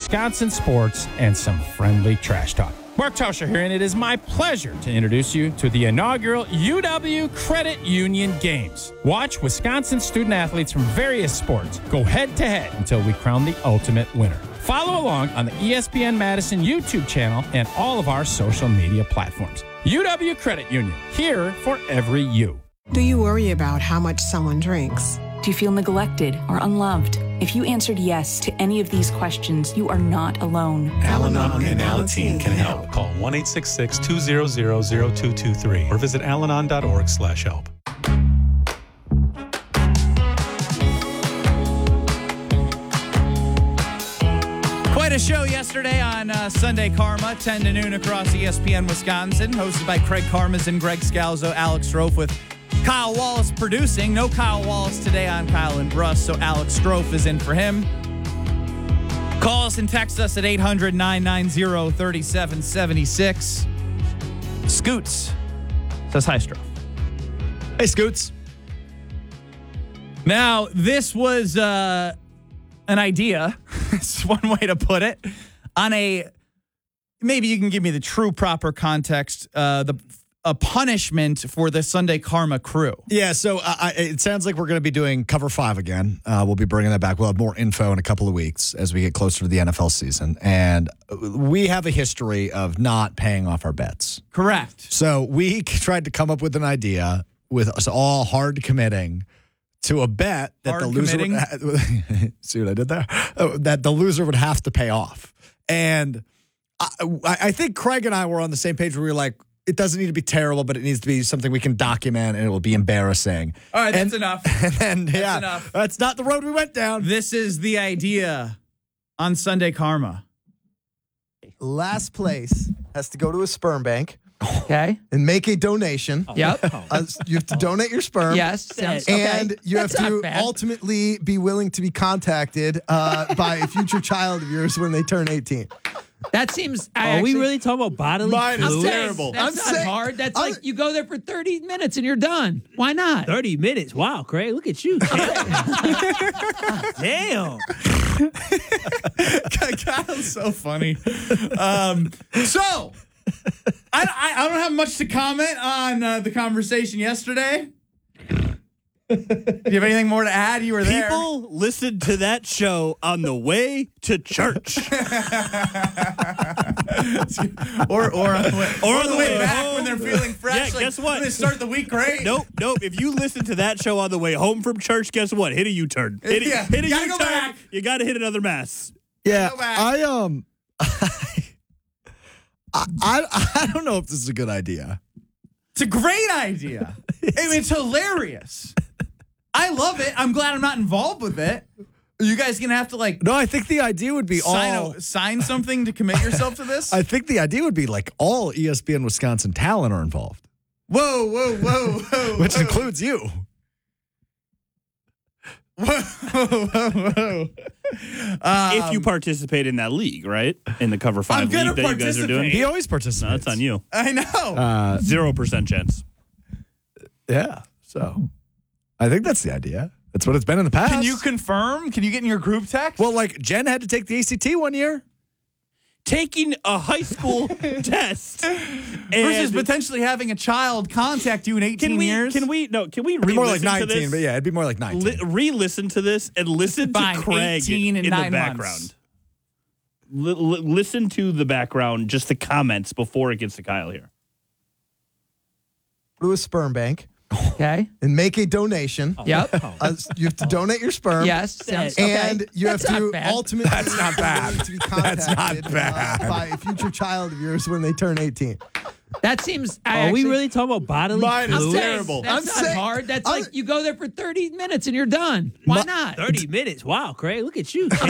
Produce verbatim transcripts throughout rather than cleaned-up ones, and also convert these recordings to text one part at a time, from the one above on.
Wisconsin sports and some friendly trash talk. Mark Tauscher here, and it is my pleasure to introduce you to the inaugural U W Credit Union Games. Watch Wisconsin student athletes from various sports go head-to-head until we crown the ultimate winner. Follow along on the E S P N Madison YouTube channel and all of our social media platforms. U W Credit Union, here for every you. Do you worry about how much someone drinks? Do you feel neglected or unloved? If you answered yes to any of these questions, you are not alone. Al-Anon and Alateen can help. Call one eight six six, two zero zero, zero two two three or visit alanon dot org slash help. Quite a show yesterday on uh, Sunday Karma, ten to noon across E S P N Wisconsin, hosted by Craig Karmazin, Greg Scalzo, Alex Strofe, with Kyle Wallace producing. No Kyle Wallace today on Kyle and Bruss, so Alex Strofe is in for him. Call us and text us at eight hundred, nine nine zero, three seven seven six. Scoots says hi, Strofe. Hey, Scoots. Now, this was uh, an idea. It's one way to put it. On a, maybe you can give me the true proper context, uh, the a punishment for the Sunday Karma crew. Yeah, so uh, I, it sounds like we're going to be doing Cover Five again. Uh, we'll be bringing that back. We'll have more info in a couple of weeks as we get closer to the N F L season. And we have a history of not paying off our bets. Correct. So we tried to come up with an idea with us all hard committing to a bet that hard the loser committing? would, see what I did there? Oh, that the loser would have to pay off. And I, I think Craig and I were on the same page where we were like, it doesn't need to be terrible, but it needs to be something we can document, and it will be embarrassing. All right, that's and, enough. And then, that's yeah, enough. That's not the road we went down. This is the idea on Sunday Karma. Last place has to go to a sperm bank. Okay. And make a donation. Yep. Uh, you have to donate your sperm. Yes. Sounds, and okay. you That's have not to bad. ultimately be willing to be contacted uh, by a future child of yours when they turn eighteen. That seems. I Are actually, we really talking about bodily Mine is fluids? terrible. That's I'm not saying- hard. That's I'm- like you go there for thirty minutes and you're done. Why not? thirty minutes. Wow, Craig, look at you. Damn. Kyle's so funny. Um, so, I, I, I don't have much to comment on uh, the conversation yesterday. Do you have anything more to add? You were there. People listened to that show on the way to church. or or on the way, Or or on the the way way back home. when they're feeling fresh. Yeah, like, guess what? when They start the week great. Nope, nope. If you listen to that show on the way home from church, guess what? Hit a U-turn. Hit, Yeah, hit a you gotta U-turn. go back. You got to hit another mass. Yeah, Go back. I um, I, I I don't know if this is a good idea. It's a great idea. I mean, it's hilarious. I love it. I'm glad I'm not involved with it. Are you guys gonna have to like No, I think the idea would be sign all. a, sign something to commit yourself to this? I think the idea would be like all E S P N Wisconsin talent are involved, Whoa, whoa, whoa, whoa, which whoa. includes you. Whoa, whoa, whoa, whoa. Um, if you participate in that league, right? In the Cover I'm Five gonna league that you guys are doing. participate. He always No, participates. that's on you. I know. Uh, Zero percent chance. yeah. So, I think that's the idea. That's what it's been in the past. Can you confirm? Can you get in your group text? Well, like Jen had to take the A C T one year. Taking a high school test versus and potentially having a child contact you in eighteen can we, years. Can we? No. Can we? It'd be more like re-listen to nineteen, this? but yeah, it'd be more like nineteen. Li- re-listen to this and listen Fine, to Craig eighteen and in the nine background. months. Li- li- listen to the background, just the comments before it gets to Kyle here. Go to a sperm bank Okay. and make a donation. Yep. Uh, you have to donate your sperm. Yes. Sounds, And okay. you That's have not to bad. ultimately That's not bad. to be That's not contacted, bad. Uh, by a future child of yours when they turn eighteen. That seems. I Are actually, we really talking about bodily Mine is I'm fluids? saying, terrible. That's I'm not saying- hard. That's I'm- like you go there for thirty minutes and you're done. Why not? thirty minutes. Wow, Craig, look at you.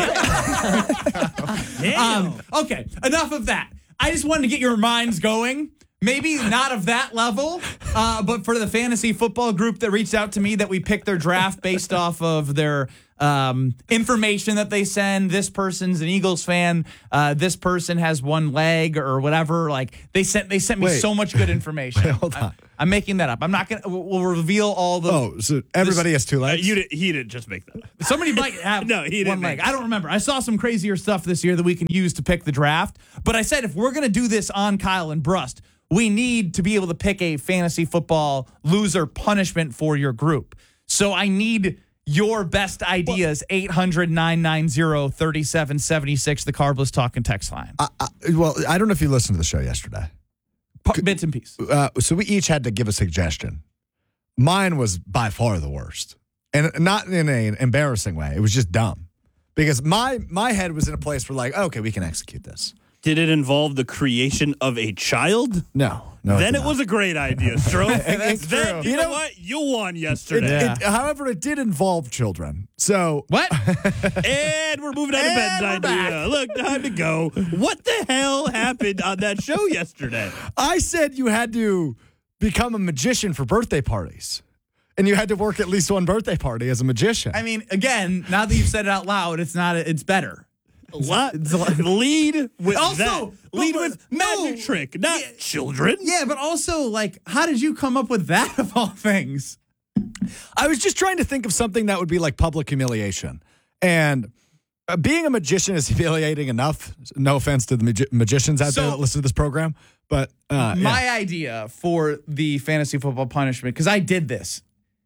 Damn. Um, okay, enough of that. I just wanted to get your minds going. Maybe not of that level, uh, but for the fantasy football group that reached out to me that we picked their draft based off of their um, information that they send. This person's an Eagles fan. Uh, this person has one leg or whatever. Like they sent, they sent me Wait. so much good information. Wait, hold on. I, I'm making that up. I'm not gonna. We'll reveal all the. Oh, so everybody has two Uh, legs? you did, he didn't just make that up. Somebody might have No, he didn't one make leg. I don't remember. I saw some crazier stuff this year that we can use to pick the draft. But I said if we're going to do this on Kyle and Brust, we need to be able to pick a fantasy football loser punishment for your group. So I need your best ideas. eight hundred, nine nine zero, three seven seven six, the Carbless Talking text line. I, I, well, I don't know if you listened to the show yesterday. P- bits and pieces. Uh, so we each had to give a suggestion. Mine was by far the worst, and not in an embarrassing way. It was just dumb because my my head was in a place where like, okay, we can execute this. Did it involve the creation of a child? No, no. Then did it not. was a great idea, Stroh. That's then, true. you know, You know- what? You won It- yesterday. Yeah. it- however, it did involve children. So What? And we're moving on to And Ben's we're idea. Look, time to go. What the hell happened on that show yesterday? I said you had to become a magician for birthday parties, and you had to work at least one birthday party as a magician. I mean, again, now that you've said it out loud, it's not. It's better. What? Lead with Also, that. Lead but- with magic no. trick, not children. Yeah, but also, like, how did you come up with that of all things? I was just trying to think of something that would be like public humiliation. And uh, being a magician is humiliating enough. No offense to the magi- magicians out So- there that listen to this program. But uh, yeah. My idea for the fantasy football punishment, because I did this.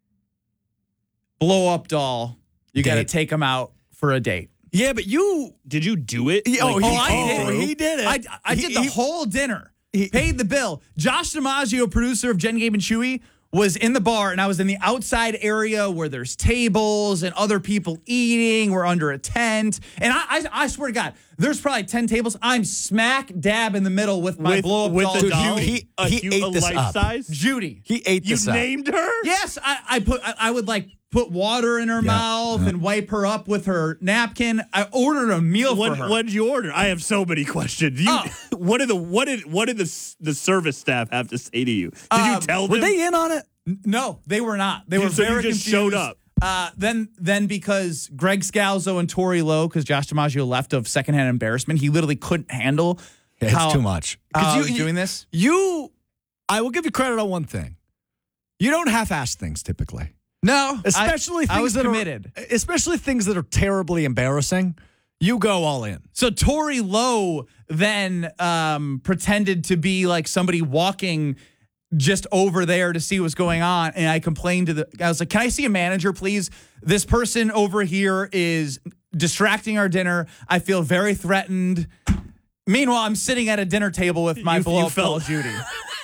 Blow up doll. You got to Date. take them out for a date. Yeah, but you. Did you do it? Yeah, oh, Like, he- Oh, I oh, did. he did it. I, I He- did the he- whole dinner. he- paid the bill. Josh DiMaggio, producer of Jen, Gabe, and Chewy, was in the bar, and I was in the outside area where there's tables and other people eating. We're under a tent. And I, I, I swear to God, there's probably ten tables. I'm smack dab in the middle with my with, blow-up with doll. the Dude, doll, he- he- a he hu- ate a this life up. size. Judy. He ate You this up. named her? Yes, I, I put. I, I would like put water in her mouth and wipe her up with her napkin. I ordered a meal What for her. what did you order? I have so many questions. You, Oh. what did the what did what did the s- the service staff have to say to you? Did you Um, tell Were them? they in on it? No, they were not. They You- were so you very just confused. showed up. Uh, then, then because Greg Scalzo and Tori Lowe, because Josh DiMaggio left of secondhand embarrassment, he literally couldn't handle. Yeah, it's how, too much. how I you, was you- doing this. You, I will give you credit on one thing. You don't half-ass things typically. No, Especially I, things I was that committed. are especially things that are terribly embarrassing. You go all in. So Tori Lowe then um, pretended to be like somebody walking just over there to see what's going on. And I complained to the, I was like, can I see a manager, please? This person over here is distracting our dinner. I feel very threatened. Meanwhile, I'm sitting at a dinner table with my You- you blow up felt- doll, Judy.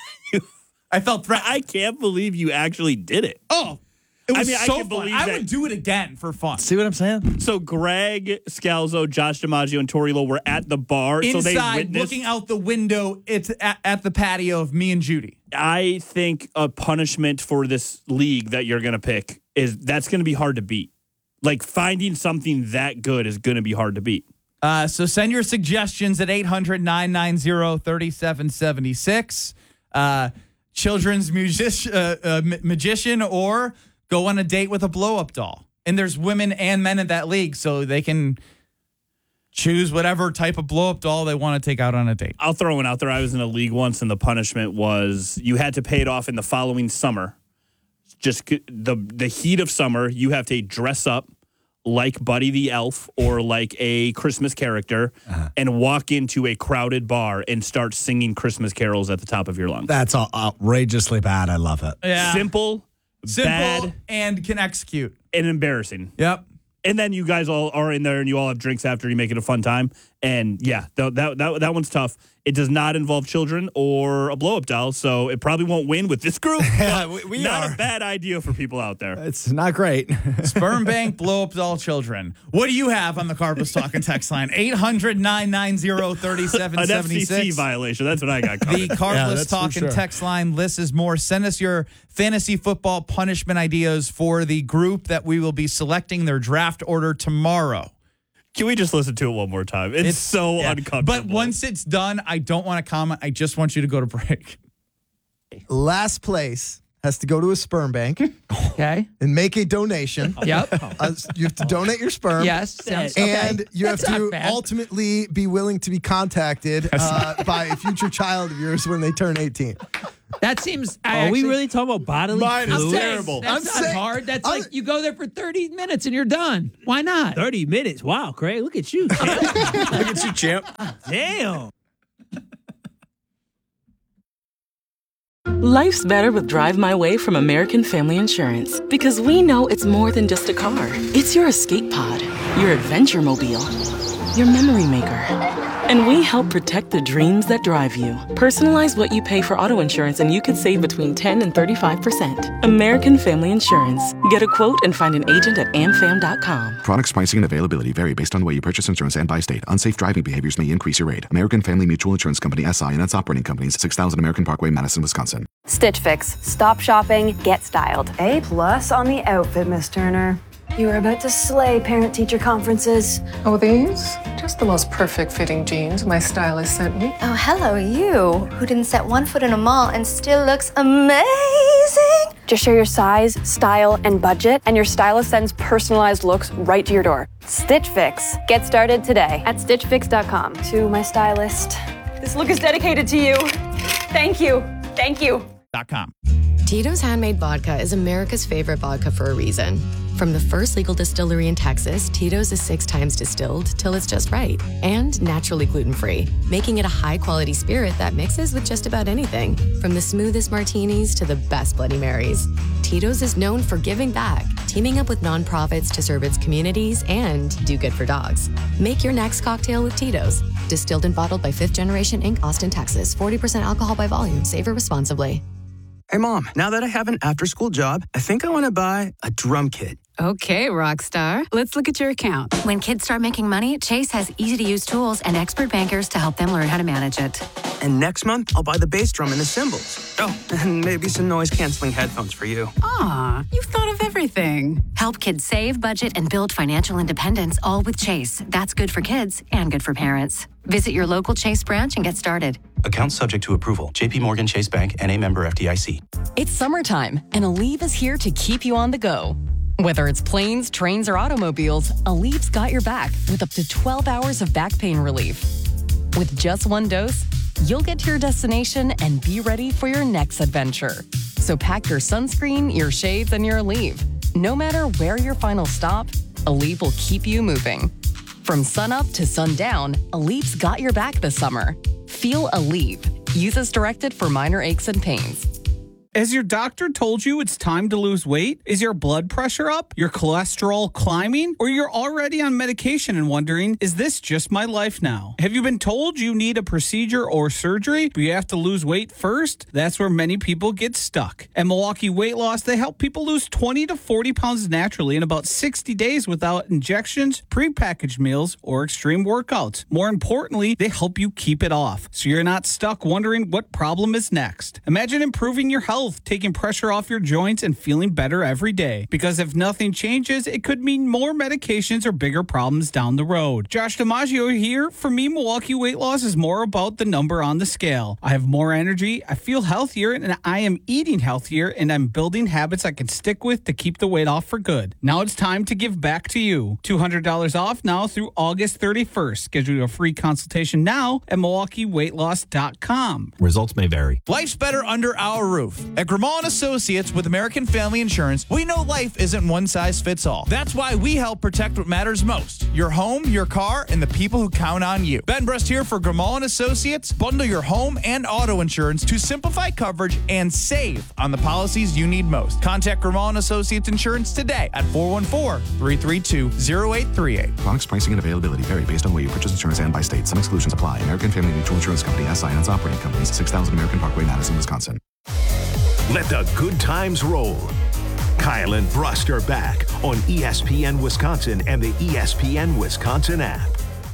I felt threatened. I can't believe you actually did it. Oh, it I was mean, I so can fun. believe I that- would do it again for fun. See what I'm saying? So Greg Scalzo, Josh DiMaggio, and Tori Lowe were at the bar. so they Inside, witnessed. looking out the window, it's at, at the patio of me and Judy. I think a punishment for this league that you're going to pick is that's going to be hard to beat. Like finding something that good is going to be hard to beat. Uh, so send your suggestions at eight hundred, nine nine zero, three seven seven six. Uh, children's music, uh, uh, ma- magician or go on a date with a blow-up doll. And there's women and men in that league, so they can choose whatever type of blow-up doll they want to take out on a date. I'll throw one out there. I was in a league once, and the punishment was you had to pay it off in the following summer. Just c- the the heat of summer, you have to dress up like Buddy the Elf or like a Christmas character Uh-huh. and walk into a crowded bar and start singing Christmas carols at the top of your lungs. That's all outrageously bad. I love it. Yeah. Simple, Simple bad, and can execute. and embarrassing. Yep. And then you guys all are in there and you all have drinks after, you make it a fun time. And yeah, th- that that that one's tough. It does not involve children or a blow-up doll, so it probably won't win with this group. Yeah, but we- we not are. a bad idea for people out there. It's not great. Sperm bank, blow up doll children. What do you have on the Carpus Talking text line? eight hundred, nine nine zero, three seven An seven F C C six. violation. That's what I got The covered. Carpless that's for Talking sure. text line list is more. Send us your fantasy football punishment ideas for the group that we will be selecting their draft order tomorrow. Can we just listen to it one more time? It's, so yeah. uncomfortable. But once it's done, I don't want to comment. I just want you to go to break. Last place has to go to a sperm bank Okay. and make a donation. Yep. Uh, you have to donate your sperm. Yes. Sounds, And okay. you That's have not to bad. ultimately be willing to be contacted uh, by a future child of yours when they turn eighteen. That seems. I Are we actually- really talking about bodily Mine is I'm fluids? saying, terrible. That's I'm not saying- hard. That's I'm- like you go there for thirty minutes and you're done. Why not? thirty minutes. Wow, Craig, look at you. Look at you, champ. Damn. Life's better with Drive My Way from American Family Insurance because we know it's more than just a car. It's your escape pod, your adventure mobile, your memory maker. And we help protect the dreams that drive you. Personalize what you pay for auto insurance and you could save between ten and thirty-five percent. American Family Insurance. Get a quote and find an agent at a m fam dot com. Products, pricing, and availability vary based on the way you purchase insurance and by state. Unsafe driving behaviors may increase your rate. American Family Mutual Insurance Company, S I and its operating companies, six thousand American Parkway, Madison, Wisconsin. Stitch Fix. Stop shopping, get styled. A plus on the outfit, Miss Turner. You are about to slay parent-teacher conferences. Oh, these? Just the most perfect fitting jeans my stylist sent me. Oh, hello, you, who didn't set one foot in a mall and still looks amazing. Just share your size, style, and budget, and your stylist sends personalized looks right to your door. Stitch Fix. Get started today at stitch fix dot com. To my stylist, this look is dedicated to you. Thank you. Thank you. .com. Tito's Handmade Vodka is America's favorite vodka for a reason. From the first legal distillery in Texas, Tito's is six times distilled till it's just right and naturally gluten-free, making it a high-quality spirit that mixes with just about anything, from the smoothest martinis to the best Bloody Marys. Tito's is known for giving back, teaming up with nonprofits to serve its communities and do good for dogs. Make your next cocktail with Tito's. Distilled and bottled by Fifth Generation Incorporated, Austin, Texas. forty percent alcohol by volume. Savor responsibly. Hey, Mom, now that I have an after-school job, I think I want to buy a drum kit. Okay, Rockstar. Let's look at your account. When kids start making money, Chase has easy-to-use tools and expert bankers to help them learn how to manage it. And next month, I'll buy the bass drum and the cymbals. Oh, and maybe some noise-canceling headphones for you. Aw, you've thought of everything. Help kids save, budget, and build financial independence, all with Chase. That's good for kids and good for parents. Visit your local Chase branch and get started. Account subject to approval. J P Morgan Chase Bank and a member F D I C. It's summertime, and Aleve is here to keep you on the go. Whether it's planes, trains, or automobiles, Aleve's got your back with up to twelve hours of back pain relief. With just one dose, you'll get to your destination and be ready for your next adventure. So pack your sunscreen, your shades, and your Aleve. No matter where your final stop, Aleve will keep you moving. From sunup to sundown, Aleve's got your back this summer. Feel Aleve. Use as directed for minor aches and pains. Has your doctor told you it's time to lose weight? Is your blood pressure up? Your cholesterol climbing? Or you're already on medication and wondering, is this just my life now? Have you been told you need a procedure or surgery, but you have to lose weight first? That's where many people get stuck. At Milwaukee Weight Loss, they help people lose twenty to forty pounds naturally in about sixty days without injections, prepackaged meals, or extreme workouts. More importantly, they help you keep it off, so you're not stuck wondering what problem is next. Imagine improving your health, taking pressure off your joints and feeling better every day. Because if nothing changes, it could mean more medications or bigger problems down the road. Josh DiMaggio here. For me, Milwaukee Weight Loss is more about the number on the scale. I have more energy, I feel healthier, and I am eating healthier, and I'm building habits I can stick with to keep the weight off for good. Now it's time to give back to you. two hundred dollars off now through August thirty-first. Schedule a free consultation now at milwaukee weight loss dot com. Results may vary. Life's better under our roof. At Grimaud and Associates with American Family Insurance, we know life isn't one size fits all. That's why we help protect what matters most: your home, your car, and the people who count on you. Ben Brust here for Grimaud and Associates. Bundle your home and auto insurance to simplify coverage and save on the policies you need most. Contact Grimaud and Associates Insurance today at four one four, three three two, zero eight three eight. Products, pricing, and availability vary based on where you purchase insurance and by state. Some exclusions apply. American Family Mutual Insurance Company, S I and its operating companies, six thousand American Parkway, Madison, Wisconsin. Let the good times roll. Kyle and Brust are back on E S P N Wisconsin and the E S P N Wisconsin app.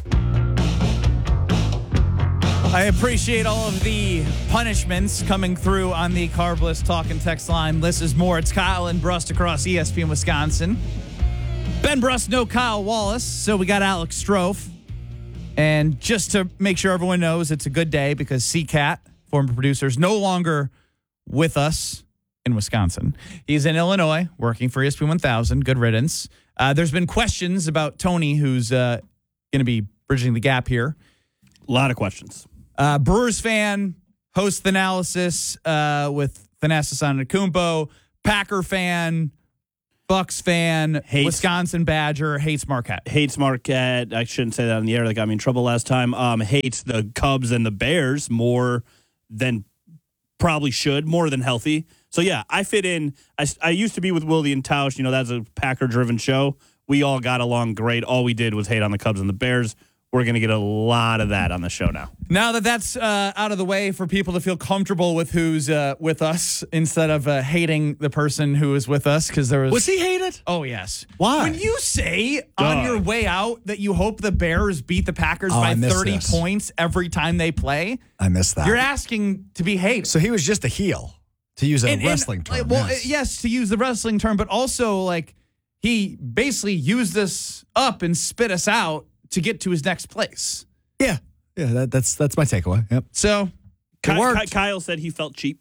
I appreciate all of the punishments coming through on the Carbless Talk and Text line. This is more. It's Kyle and Brust across E S P N Wisconsin. Ben Brust, no Kyle Wallace, so we got Alex Strofe. And just to make sure everyone knows, it's a good day because C-Cat, former producer, is no longer with us. in Wisconsin. He's in Illinois working for E S P N one thousand. Good riddance. Uh, there's been questions about Tony, who's uh, going to be bridging the gap here. A lot of questions. Uh, Brewers fan, hosts the analysis uh, with Thanasis Antetokounmpo. Packer fan, Bucks fan, hates, Wisconsin Badger, hates Marquette. Hates Marquette. I shouldn't say that on the air. That got me in trouble last time. Um, hates the Cubs and the Bears more than probably should, more than healthy. So, yeah, I fit in. I, I used to be with Willie and Tausch. You know, that's a Packer-driven show. We all got along great. All we did was hate on the Cubs and the Bears. We're going to get a lot of that on the show now. Now that that's uh, out of the way for people to feel comfortable with who's uh, with us instead of uh, hating the person who is with us, because there was... Was he hated? Oh, yes. Why? When you say Duh. on your way out that you hope the Bears beat the Packers Oh, by I missed thirty this. points every time they play, I missed that. you're asking to be hated. So he was just a heel, to use a And- and, wrestling term. like, well, yes. yes, to use the wrestling term, but also like he basically used us up and spit us out to get to his next place. Yeah, yeah, that, that's that's my takeaway. Yep. So Ky- Ky- Kyle said he felt cheap.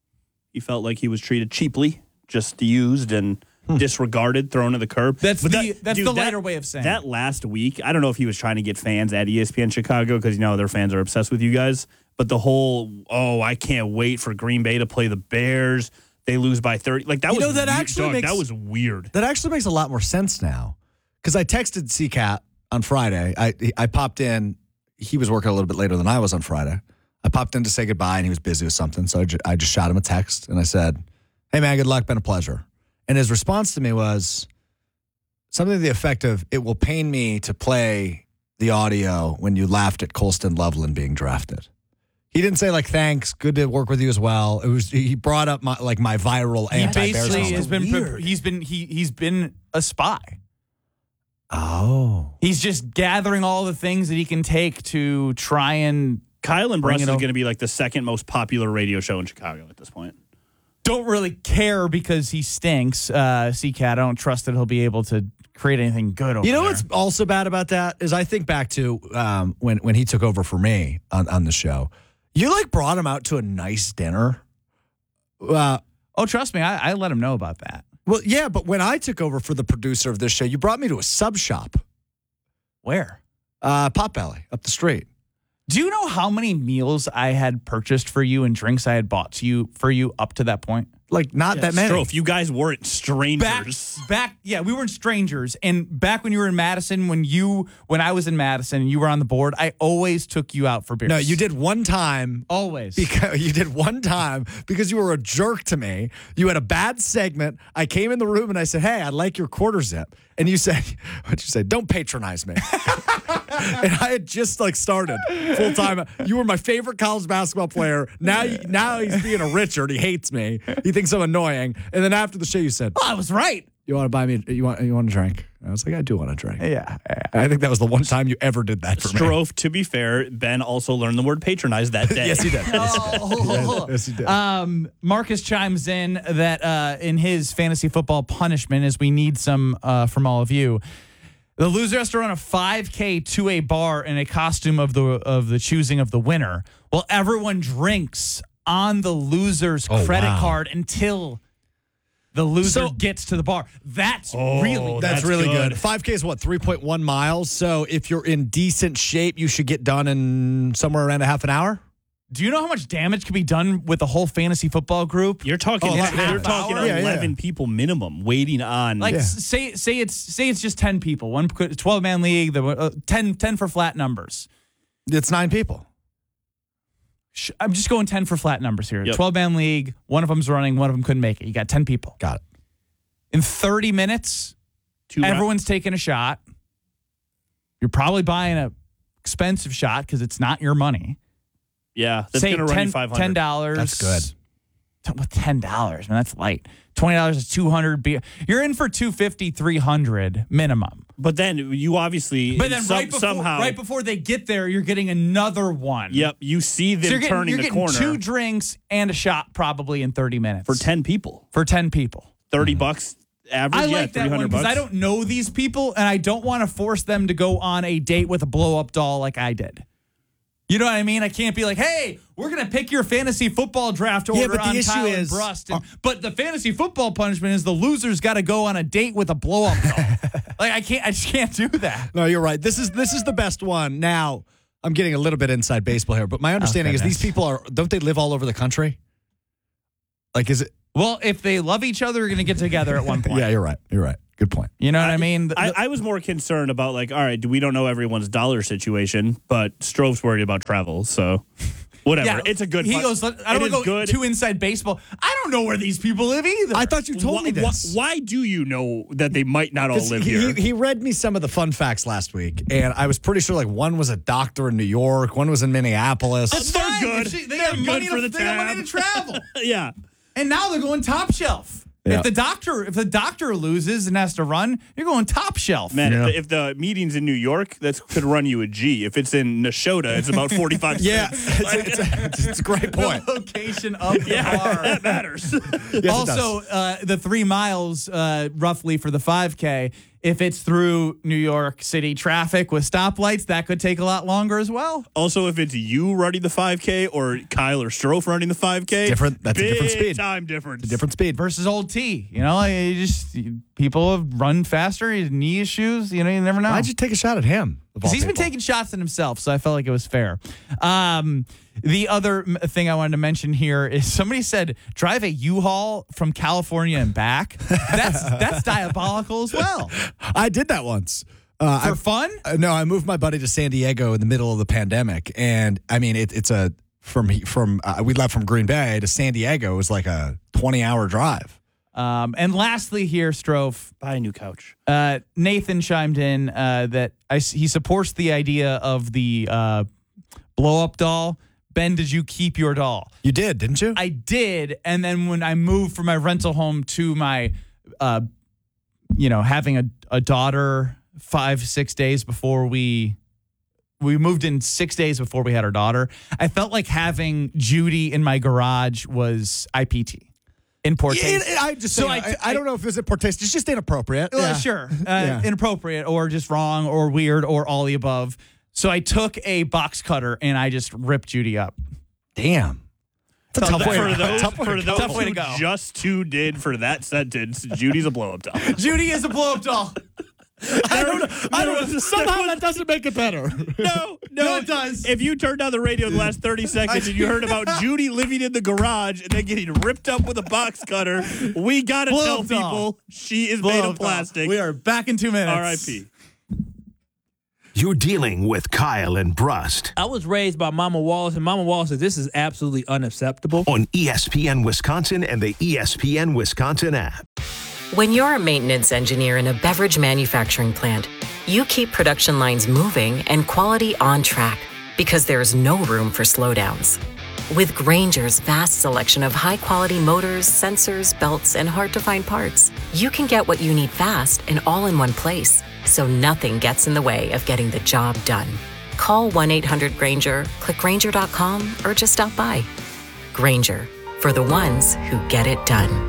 He felt like he was treated cheaply, just used and disregarded, thrown to the curb. That's But the that- that's dude, the that- lighter way of saying That it. last week, I don't know if he was trying to get fans at E S P N Chicago because, you know, their fans are obsessed with you guys. But the whole, oh, I can't wait for Green Bay to play the Bears. They lose by thirty. Like, that You was know, that weird, actually dog. makes- That was weird. That actually makes a lot more sense now, because I texted C Cat on Friday. I I popped in. He was working a little bit later than I was on Friday. I popped in to say goodbye, and he was busy with something. So I, ju- I just shot him a text, and I said, hey, man, good luck. Been a pleasure. And his response to me was something to the effect of, it will pain me to play the audio when you laughed at Colston Loveland being drafted. He didn't say, like, thanks, good to work with you as well. It was He brought up, my like, my viral He anti-Bears basically moment. has been pre- he's been he he's been a spy. Oh. He's just gathering all the things that he can take to try and Kyle and bring Bruss it is over. going to be like the second most popular radio show in Chicago at this point. Don't really care because he stinks. Uh, C Cat, I don't trust that he'll be able to create anything good over You know there. what's also bad about that is I think back to um, when when he took over for me on, on the show. You like brought him out to a nice dinner. Uh, oh, trust me, I, I let him know about that. Well, yeah, but when I took over for the producer of this show, you brought me to a sub shop. Where? Uh, Potbelly up the street. Do you know how many meals I had purchased for you and drinks I had bought to you for you up to that point? Like not that many. If you guys weren't strangers. Back, back, yeah, we weren't strangers. And back when you were in Madison, when you, when I was in Madison and you were on the board, I always took you out for beers. No, you did one time. Always. Because you did one time because you were a jerk to me. You had a bad segment. I came in the room and I said, hey, I like your quarter zip. And you said, what'd you say? Don't patronize me. And I had just like started full time. You were my favorite college basketball player. Now, now he's being a Richard. He hates me. He thinks I'm annoying. And then after the show, you said, oh, I was right. You want to buy me? You want? You want a drink? I was like, I do want a drink. Yeah, yeah. I think that was the one time you ever did that for me. Strofe, to be fair, Ben also learned the word patronize that day. Yes, he did. Oh. Yes, he did. Um, Marcus chimes in that uh, in his fantasy football punishment, as we need some uh, from all of you, the loser has to run a five K to a bar in a costume of the of the choosing of the winner. Well, everyone drinks on the loser's Oh, credit wow. card until the loser So- gets to the bar. That's Oh, really That's, That's really good. good. five K is what, three point one miles? So if you're in decent shape, you should get done in somewhere around a half an hour? Do you know how much damage can be done with a whole fantasy football group? You're talking, Oh, you're half talking hour? Yeah, yeah. eleven people minimum waiting on. Like Yeah. s- say say it's say it's just ten people, one twelve man league, the uh, ten, ten for flat numbers. It's nine people. Sh- I'm just going ten for flat numbers here. Yep. twelve man league, one of them's running, one of them couldn't make it. You got ten people. Got it. In thirty minutes, Two rounds. everyone's taking a shot. You're probably buying a expensive shot because it's not your money. Yeah, that's Say going to run ten you five hundred. ten dollars. That's good. T- With ten dollars, man, that's light. Twenty dollars is two hundred. Be- You're in for two fifty, three hundred minimum. But then you obviously, But then some- right before somehow, right before they get there, you're getting another one. yep, you see them So you're getting, turning you're the getting corner two drinks and a shot probably in thirty minutes for ten people. For ten people. thirty bucks average. I yeah, like that three one hundred because bucks. I don't know these people and I don't want to force them to go on a date with a blow up doll like I did. You know what I mean? I can't be like, hey, we're going to pick your fantasy football draft order Yeah, but the on issue Kyle and is- Brust. And, but the fantasy football punishment is the loser's got to go on a date with a blow-up doll. Like, I can't, I just can't do that. No, you're right. This is this is the best one. Now, I'm getting a little bit inside baseball here, but my understanding Okay, is these nice. people are, don't they live all over the country? Like, is it? Well, if they love each other, they're going to get together at one point. Yeah, you're right. You're right. Good point. You know what I mean? The- I, I was more concerned about, like, all right, we don't know everyone's dollar situation, but Strove's worried about travel, so whatever. Yeah, it's a good He pun- goes, I it don't is go good. too inside baseball. I don't know where these people live either. I thought you told Why, me this. why, why do you know that they might not all 'Cause live he, here? He, he read me some of the fun facts last week, and I was pretty sure like one was a doctor in New York, one was in Minneapolis. That's They're fine. good. They, they They're got good money for to, the they got money tab. to travel. yeah. And now they're going top shelf. Yeah. If the doctor, if the doctor loses and has to run, you're going top shelf. Man, Yeah. if, the, if the meeting's in New York, that could run you a G. If it's in Nashotah, it's about forty-five Yeah, cents. it's, a, it's, a, it's, it's a great point. The location of the Yeah, bar. that matters. Yes, it Also, uh, the three miles uh, roughly for the five K, if it's through New York City traffic with stoplights, that could take a lot longer as well. Also, if it's you running the five K or Kyle or Strofe running the five K, Different- that's a big different speed. time difference. It's a different speed. Versus old T, you know, you just people have run faster, his knee issues, you know, you never know. Why'd you take a shot at him? of all Because he's been people? taking shots at himself, so I felt like it was fair. Um, the other m- thing I wanted to mention here is somebody said drive a U-Haul from California and back. That's that's diabolical as well. I did that once. Uh, For I- fun? Uh, no, I moved my buddy to San Diego in the middle of the pandemic, and I mean, it, it's a from from uh, we left from Green Bay to San Diego. It was like a twenty hour drive. Um, and lastly, here, Strofe, Buy a new couch. uh, Nathan chimed in uh, that I s he supports the idea of the uh, blow-up doll. Ben, did you keep your doll? You did, didn't you? I did, and then when I moved from my rental home to my, uh, you know, having a, a daughter five, six days before we we moved in six days before we had our daughter, I felt like having Judy in my garage was I P T. In poor Yeah, taste. I just So so I- I, I, don't know if it's in poor taste. It's just inappropriate. Well, Yeah. sure. Uh, Yeah. Inappropriate or just wrong or weird or all the above. So I took a box cutter and I just ripped Judy up. Damn. It's a Felt tough bad. way, For to- those, tough way for to those Tough way to who go. just tuned in for that sentence, Judy's a blow-up doll. Judy is a blow-up doll. I don't. I don't. Somehow that doesn't make it better. No, no, No, it does. If you turned on the radio in the last thirty seconds and you heard about Judy living in the garage and then getting ripped up with a box cutter, we got to Blow tell up doll. people she is Blow made up of doll. plastic. We are back in two minutes. R I P You're dealing with Kyle and Brust I was raised by Mama Wallace, and Mama Wallace said this is absolutely unacceptable. on E S P N Wisconsin and the E S P N Wisconsin app. When you're a maintenance engineer in a beverage manufacturing plant, you keep production lines moving and quality on track because there's no room for slowdowns. With Grainger's vast selection of high-quality motors, sensors, belts, and hard-to-find parts, you can get what you need fast and all in one place, so nothing gets in the way of getting the job done. Call one eight hundred Grainger, click Grainger dot com, or just stop by. Grainger, for the ones who get it done.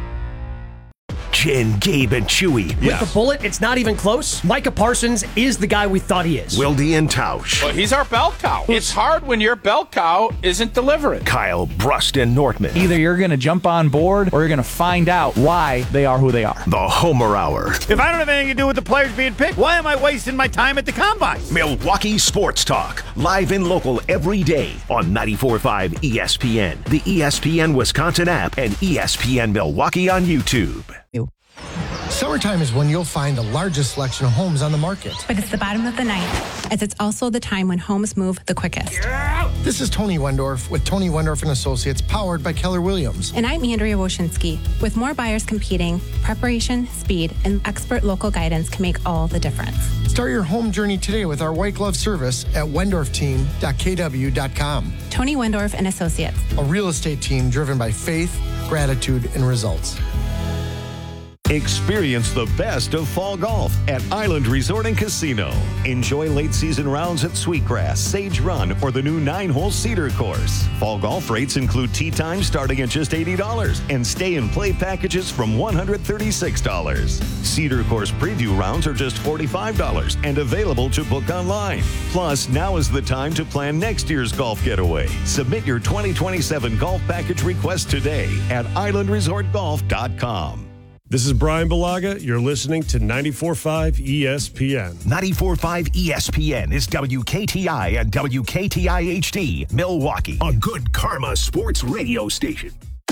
Jen, Gabe, and Chewy. With the bullet, it's not even close. Micah Parsons is the guy we thought he is. Wildy and Tausch. Well, he's our bell cow. It's hard when your bell cow isn't delivering. Kyle, Brust, and Nortman. Either you're going to jump on board or you're going to find out why they are who they are. The Homer Hour. If I don't have anything to do with the players being picked, why am I wasting my time at the combine? Milwaukee Sports Talk. Live and local every day on ninety-four point five E S P N, the E S P N Wisconsin app, and E S P N Milwaukee on YouTube. Summertime is when you'll find the largest selection of homes on the market. But it's the bottom of the ninth, as it's also the time when homes move the quickest. This is Tony Wendorf with Tony Wendorf and Associates, powered by Keller Williams. And I'm Andrea Woshinski. With more buyers competing, preparation, speed, and expert local guidance can make all the difference. Start your home journey today with our white glove service at wendorf team dot k w dot com. Tony Wendorf and Associates. A real estate team driven by faith, gratitude, and results. Experience the best of fall golf at Island Resort and Casino. Enjoy late season rounds at Sweetgrass, Sage Run, or the new nine-hole Cedar course. Fall golf rates include tee time starting at just eighty dollars and stay and play packages from one hundred thirty-six dollars. Cedar course preview rounds are just forty-five dollars and available to book online. Plus, now is the time to plan next year's golf getaway. Submit your twenty twenty-seven golf package request today at island resort golf dot com. This is Brian Balaga. You're listening to ninety-four point five E S P N. ninety-four point five E S P N is W K T I and W K T I H D, Milwaukee, a good Karma sports radio station.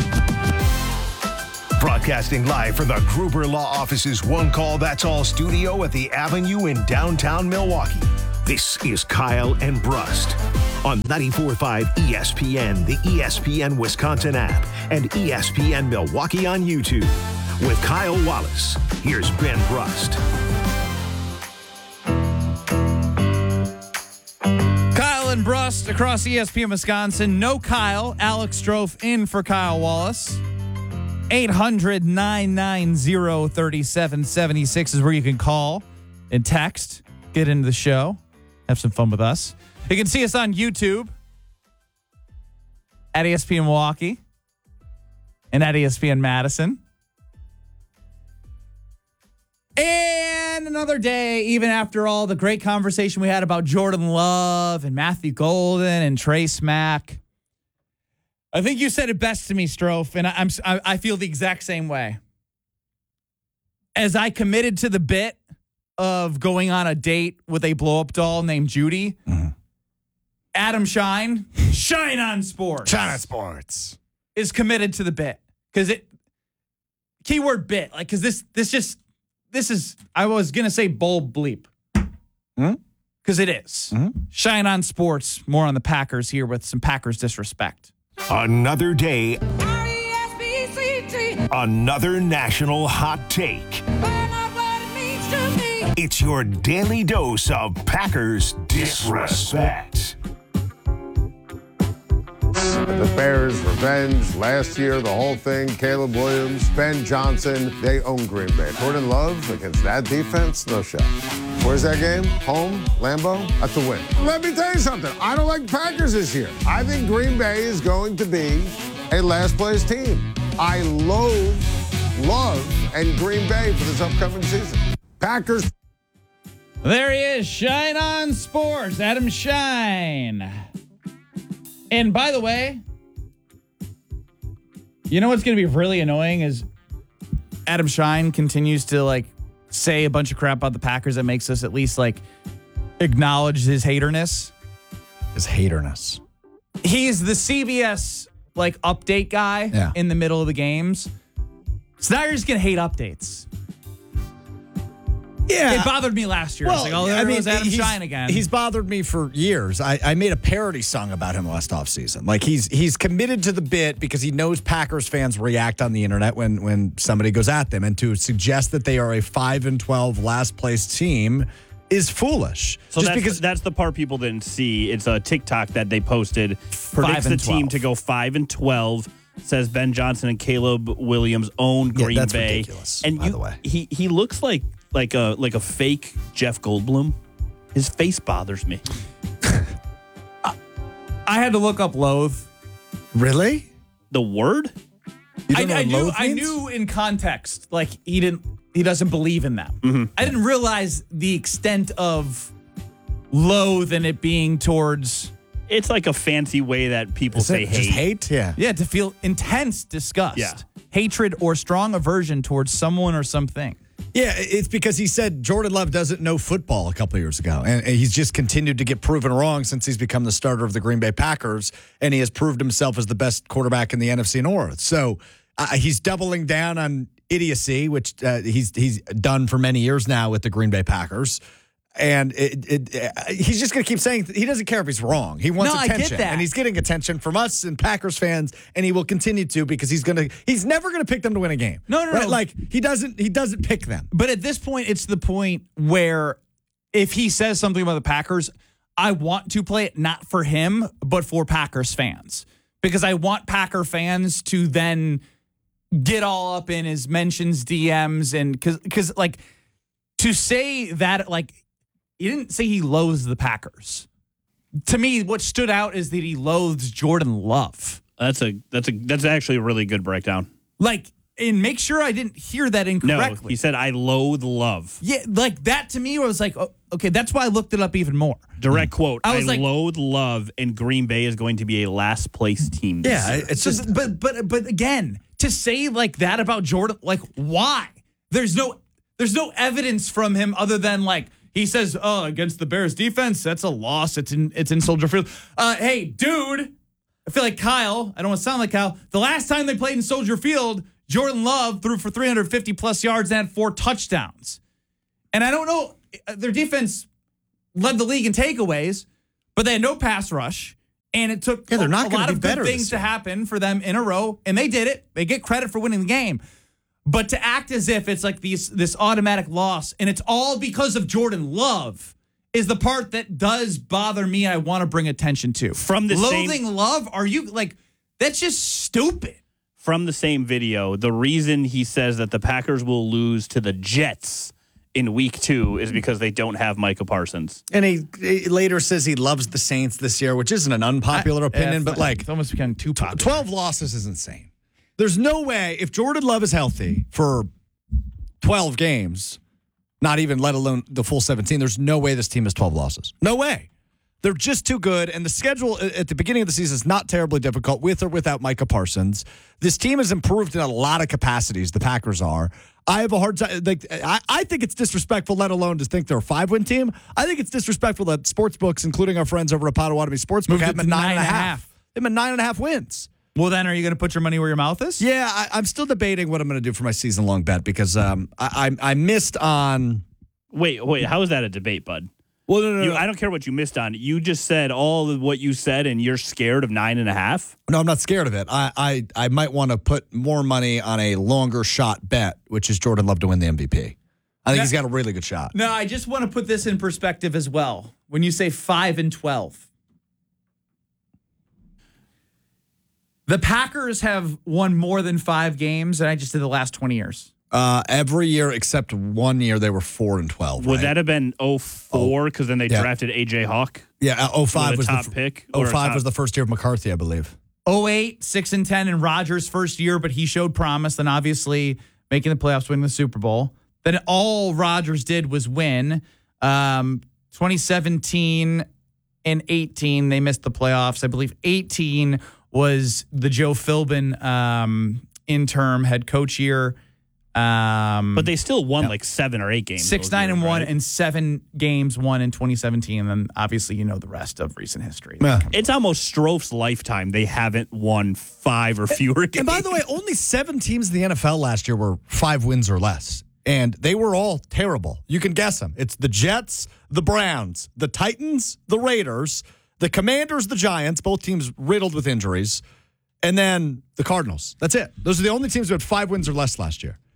Broadcasting live from the Gruber Law Office's One Call That's All studio at the Avenue in downtown Milwaukee. This is Kyle and Brust on ninety-four point five E S P N, the E S P N Wisconsin app, and E S P N Milwaukee on YouTube. With Kyle Wallace, here's Ben Brust. Kyle and Brust across E S P N Wisconsin. No Kyle. Alex Strofe in for Kyle Wallace. eight hundred, nine nine zero, three seven seven six is where you can call and text. Get into the show. Have some fun with us. You can see us on YouTube at E S P N Milwaukee and at E S P N Madison. And another day, even after all the great conversation we had about Jordan Love and Matthew Golden and Trace Mack. I think you said it best to me, Strofe, and I, I'm I, I feel the exact same way. As I committed to the bit of going on a date with a blow-up doll named Judy, mm-hmm. Adam Shine, Shine on Sports. Shine on Sports. Is committed to the bit. Because it, keyword bit, like, because this, this just, This is, I was going to say bold bleep. Because mm-hmm. it is. Mm-hmm. Shine on Sports, more on the Packers here with some Packers disrespect. Another day. Another national hot take. It's your daily dose of Packers disrespect. The Bears' revenge last year, the whole thing. Caleb Williams, Ben Johnson, they own Green Bay. Jordan Love against that defense, no shot. Where's that game? Home? Lambeau? That's a win. Let me tell you something. I don't like Packers this year. I think Green Bay is going to be a last-place team. I loathe, love, and Green Bay for this upcoming season. Packers. There he is, Shine on Sports, Adam Shine. And by the way, you know what's going to be really annoying is Adam Shine continues to like say a bunch of crap about the Packers that makes us at least like acknowledge his haterness. His haterness. He's the C B S like update guy yeah. in the middle of the games. So now you're just going to hate updates. Yeah. It bothered me last year. Well, I was like, oh, there I mean, goes Adam Shine again. He's bothered me for years. I, I made a parody song about him last offseason. Like, he's he's committed to the bit because he knows Packers fans react on the internet when, when somebody goes at them. And to suggest that they are a five and twelve last-place team is foolish. So Just that's, because that's the part people didn't see. It's a TikTok that they posted. Predicts the team to go five and twelve. Says Ben Johnson and Caleb Williams own Green yeah, that's Bay. Ridiculous, and by you, the way. He, he looks like like a like a fake Jeff Goldblum. His face bothers me. I, I had to look up loathe. Really? The word? You I, don't know I what knew loathe I means? knew in context, like he didn't he doesn't believe in them. Mm-hmm. I didn't realize the extent of loathe and it being towards. It's like a fancy way that people Is say it hate. just hate? Yeah. Yeah, to feel intense disgust, Yeah. hatred, or strong aversion towards someone or something. Yeah, it's because he said Jordan Love doesn't know football a couple of years ago. And and he's just continued to get proven wrong since he's become the starter of the Green Bay Packers. And he has proved himself as the best quarterback in the N F C North. So uh, he's doubling down on idiocy, which uh, he's he's done for many years now with the Green Bay Packers. And it, it, it, he's just going to keep saying he doesn't care if he's wrong. He wants No, I attention, get that. and he's getting attention from us and Packers fans, and he will continue to because he's going to. He's never going to pick them to win a game. No, no, right? no. Like he doesn't. He doesn't pick them. But at this point, it's the point where if he says something about the Packers, I want to play it not for him, but for Packers fans. Because I want Packer fans to then get all up in his mentions, D Ms, and because because like to say that like he didn't say he loathes the Packers. To me, what stood out is that he loathes Jordan Love. That's a that's a that's actually a really good breakdown. Like, and make sure I didn't hear that incorrectly. No, he said I loathe Love. Yeah, like that to me was like, oh, okay, that's why I looked it up even more. Direct quote. I I, was like- loathe Love, and Green Bay is going to be a last place team. This Yeah, year. it's So, just but but but again, to say like that about Jordan, like why? There's no there's no evidence from him other than like he says, oh, against the Bears defense, that's a loss. It's in it's in Soldier Field. Uh, hey, dude, I feel like Kyle. I don't want to sound like Kyle. The last time they played in Soldier Field, Jordan Love threw for three hundred fifty plus yards and had four touchdowns. And I don't know, their defense led the league in takeaways, but they had no pass rush. And it took Yeah, they're not a gonna lot be of good better things this to year. happen for them in a row, and they did it. They get credit for winning the game. But to act as if it's like these this automatic loss, and it's all because of Jordan Love, is the part that does bother me. I want to bring attention to. From the loathing same- Love, are you like that's just stupid? From the same video, the reason he says that the Packers will lose to the Jets in week two is because they don't have Micah Parsons. and he, he later says he loves the Saints this year, which isn't an unpopular I- opinion, it's but not- like it's almost becoming too popular. twelve losses is insane. There's no way if Jordan Love is healthy for twelve games, not even let alone the full seventeen, there's no way this team has twelve losses. No way. They're just too good, and the schedule at the beginning of the season is not terribly difficult with or without Micah Parsons. This team has improved in a lot of capacities, the Packers are. I have a hard time. Like, I, I think it's disrespectful, let alone to think they're a five-win team. I think it's disrespectful that sports books, including our friends over at Potawatomi Sportsbook, Moved have it them to at nine and a nine and a half. half. They've been nine and a half wins. Well, then, are you going to put your money where your mouth is? Yeah, I, I'm still debating what I'm going to do for my season-long bet because um, I, I, I missed on. Wait, wait, how is that a debate, bud? Well, no, no, You, no. I don't care what you missed on. You just said all of what you said, and you're scared of nine and a half? No, I'm not scared of it. I I, I might want to put more money on a longer shot bet, which is Jordan Love to win the M V P. I think Yeah. he's got a really good shot. No, I just want to put this in perspective as well. When you say five and twelve, the Packers have won more than five games, and I just did the last twenty years. Uh, every year except one year, they were four and twelve. Would right? that have been oh four because then they Yeah. drafted A J Hawk? Yeah, oh five With a was top the f- pick? oh or a five top- was the first year of McCarthy, I believe. oh eight, six and ten in Rodgers' first year, but he showed promise. Then obviously making the playoffs, winning the Super Bowl. Then all Rodgers did was win. Um, twenty seventeen and eighteen, they missed the playoffs. I believe eighteen was the Joe Philbin um, interim head coach year. Um, But they still won like seven or eight games. Six, those nine, years, and one, right? and seven games won in twenty seventeen. And then obviously, you know, the rest of recent history. It's almost Strouf's lifetime. They haven't won five or fewer games. And by the way, only seven teams in the N F L last year were five wins or less. And they were all terrible. You can guess them. It's the Jets, the Browns, the Titans, the Raiders, the Commanders, the Giants, both teams riddled with injuries, and then the Cardinals. That's it. Those are the only teams who had five wins or less last year.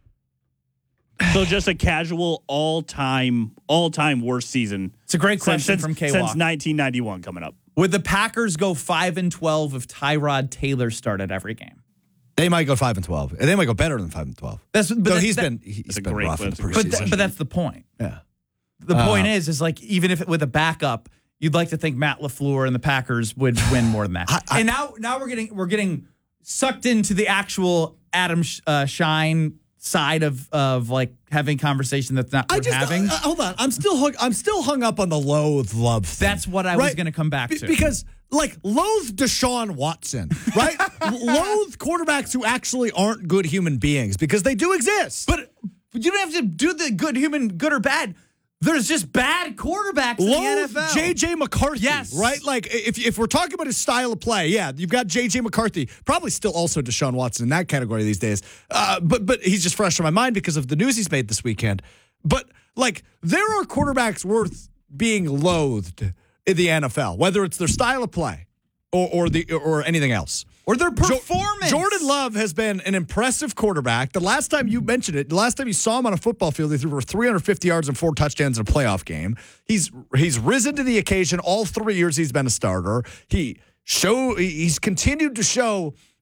So just a casual all-time, all-time worst season. It's a great question since, from K-Walk. Since nineteen ninety-one coming up. Would the Packers go five and twelve if Tyrod Taylor started every game? They might go five and twelve, and they might go better than five and twelve. That's but Though that- he's that- been he's That's a been great rough in the question. But, preseason. th- but that's the point. yeah. The point Uh, is, is like even if it, with a backup, you'd like to think Matt LaFleur and the Packers would win more than that. I- I- and now, now we're getting we're getting sucked into the actual Adam Sh- uh, Shine side of of like having conversation that's not I worth just having. uh, hold on. I'm still hung, I'm still hung up on the loathe love thing. That's what I was Right? going to come back Be- to. because like loathe Deshaun Watson, right? Loathe quarterbacks who actually aren't good human beings because they do exist. But you don't have to do the good human, good or bad. There's just bad quarterbacks in the N F Loathe L. J J McCarthy, Yes. right? Like if if we're talking about his style of play, yeah, you've got J J McCarthy, probably still also Deshaun Watson in that category these days. Uh, but but he's just fresh in my mind because of the news he's made this weekend. But like there are quarterbacks worth being loathed in the N F L, whether it's their style of play or or the or anything else. or their Jo- performance. Jordan Love has been an impressive quarterback. The last time you mentioned it, the last time you saw him on a football field, he threw for three hundred fifty yards and four touchdowns in a playoff game. He's he's risen to the occasion all three years he's been a starter. He show he's continued to show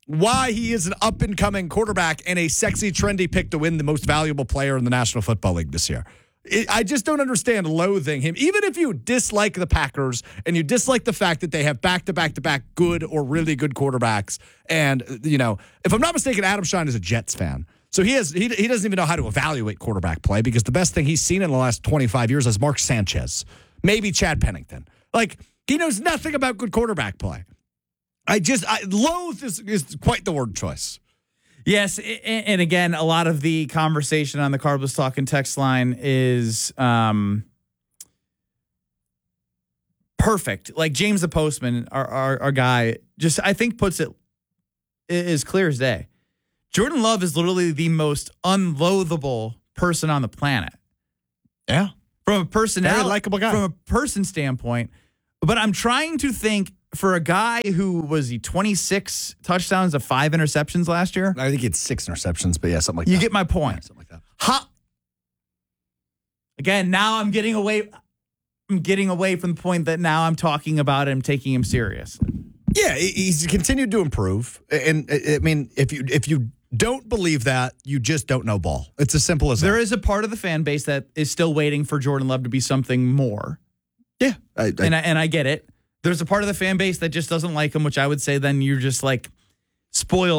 why he is an up-and-coming quarterback and a sexy, trendy pick to win the most valuable player in the National Football League this year. It, I just don't understand loathing him. Even if you dislike the Packers and you dislike the fact that they have back-to-back-to-back good or really good quarterbacks, and, you know, if I'm not mistaken, Adam Schein is a Jets fan. So he has he, he doesn't even know how to evaluate quarterback play because the best thing he's seen in the last twenty-five years is Mark Sanchez, maybe Chad Pennington. Like, he knows nothing about good quarterback play. I just, I, loathe is, is quite the word choice. Yes, and again, a lot of the conversation on the Carbless Talking text line is um, perfect. Like James the Postman, our, our our guy, just I think puts it as clear as day. Jordan Love is literally the most unloathable person on the planet. Yeah, from a personality, very likable guy, from a person standpoint. But I'm trying to think. For a guy who was he twenty-six touchdowns to five interceptions last year? I think he had six interceptions, but yeah, something like you that. You get my point. Yeah, something like that. Ha! Again, now I'm getting away. I'm getting away from the point that now I'm talking about him, taking him serious. Yeah, he's continued to improve, and I mean, if you if you don't believe that, you just don't know ball. It's as simple as that. There is a part of the fan base that is still waiting for Jordan Love to be something more. Yeah, I, I, and I, and I get it. There's a part of the fan base that just doesn't like him, which I would say then you're just like spoiled